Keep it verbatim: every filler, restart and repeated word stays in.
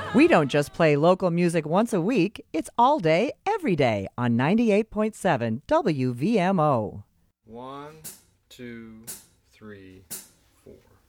We don't just play local music once a week, it's all day, every day on ninety-eight point seven W V M O. One, two, three, four.